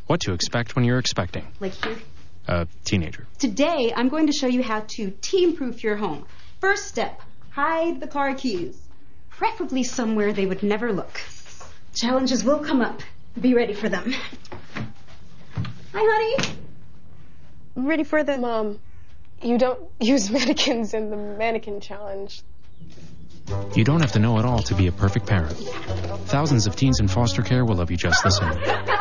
What to expect when you're expecting. Like here? A teenager. Today, I'm going to show you how to teen-proof your home. First step, hide the car keys. Preferably somewhere they would never look. Challenges will come up. Be ready for them. Hi, honey. Ready for them? Mom, you don't use mannequins in the mannequin challenge. You don't have to know it all to be a perfect parent. Thousands of teens in foster care will love you just the same.